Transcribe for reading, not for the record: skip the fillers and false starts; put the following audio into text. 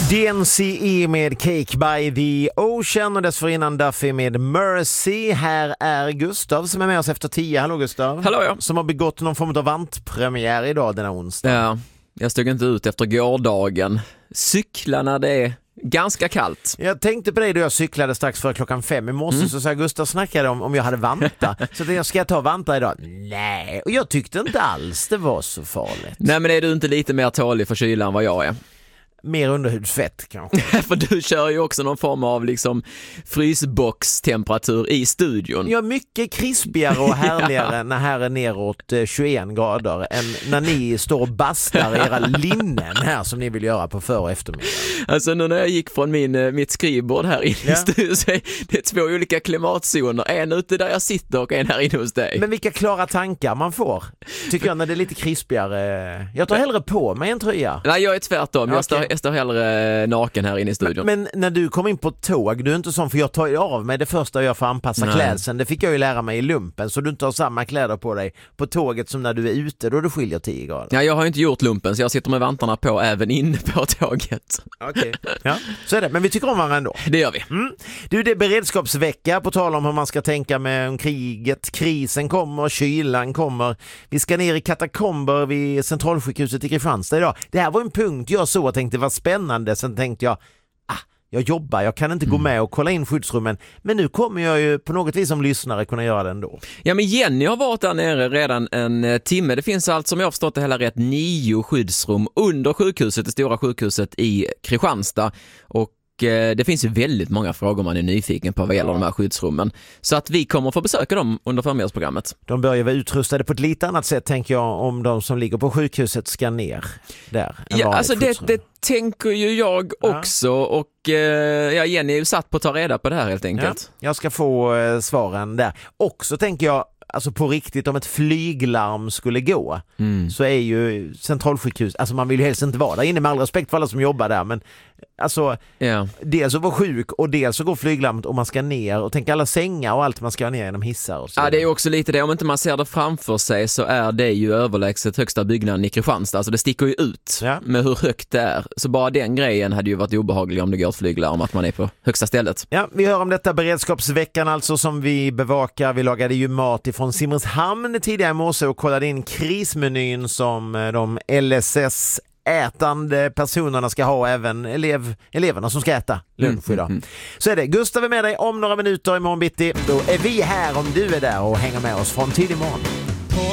DNCE med Cake by the Ocean och dessförinnan Duffy med Mercy. Här är Gustav som är med oss efter 10. Hallå Gustav. Hallå ja. Som har begått någon form av vantpremiär idag denna onsdag. Ja, jag stod inte ut efter gårdagen. Cykla när det är ganska kallt. Jag tänkte på dig då jag cyklade strax före 5:00 i morse så sa Gustav snackade om jag hade vanta. Så jag ska ta vanta idag? Nej, och jag tyckte inte alls det var så farligt. Nej, men är du inte lite mer tålig för kylan än vad jag är? Mer underhudsfett kanske. För du kör ju också någon form av liksom frysbox-temperatur i studion. Ja, mycket krispigare och härligare när här är neråt 21 grader än när ni står och bastar era linnen här som ni vill göra på för- och eftermiddag. Alltså nu när jag gick från mitt skrivbord här inne i studion så är det 2 olika klimatzoner. En ute där jag sitter och en här inne hos dig. Men vilka klara tankar man får, tycker jag, när det är lite krispigare. Jag tar hellre på mig en tröja. Nej, jag är tvärtom. Okay. Jag står hellre naken här inne i studion. Men när du kom in på tåg, du är inte sån, för jag tar ju av mig det första jag får anpassa klädseln. Det fick jag ju lära mig i lumpen, så du inte har samma kläder på dig på tåget som när du är ute, då det skiljer 10 grader. Ja, jag har inte gjort lumpen så jag sitter med vantarna på även inne på tåget. Okej, ja, så är det. Men vi tycker om varandra ändå. Det gör vi. Du, det är beredskapsvecka på tal om hur man ska tänka med om kriget. Krisen kommer, kylan kommer. Vi ska ner i katakomber vid Centralsjukhuset i Kristianstad idag. Det här var en punkt jag så tänkte var spännande. Sen tänkte jag jobbar, jag kan inte gå med och kolla in skyddsrummen. Men nu kommer jag ju på något vis som lyssnare kunna göra det ändå. Ja, men Jenny har varit där nere redan en timme. Det finns alltså, som jag har förstått det hela rätt, 9 skyddsrum under sjukhuset, det stora sjukhuset i Kristianstad. Och det finns ju väldigt många frågor man är nyfiken på vad gäller de här skyddsrummen. Så att vi kommer få besöka dem under förmiddagsprogrammet. De bör ju vara utrustade på ett lite annat sätt, tänker jag, om de som ligger på sjukhuset ska ner där. Ja, alltså det tänker ju jag också. Och Jenny är ju satt på att ta reda på det här helt enkelt. Ja, jag ska få svaren där. Också tänker jag, alltså på riktigt, om ett flyglarm skulle gå så är ju Centralsjukhus, alltså man vill ju helst inte vara där inne, med all respekt för alla som jobbar där, men alltså dels att vara sjuk och dels att gå flyglarmet och man ska ner och tänka alla sängar och allt man ska ner genom hissar och så. Ja, det är ju också lite det, om inte man ser det framför sig så är det ju överlägset högsta byggnaden i Kristianstad, alltså det sticker ju ut med hur högt det är, så bara den grejen hade ju varit obehaglig om det går ett flyglarm att man är på högsta stället. Ja, vi hör om detta beredskapsveckan alltså som vi bevakar. Vi lagade ju mat ifrån Simrishamn tidigare i morse och kollade in krismenyn som de LSS-ätande personerna ska ha, även eleverna som ska äta lunch idag. Så är det. Gustav är med dig om några minuter imorgon bitti. Då är vi här om du är där och hänger med oss från tidig morgon.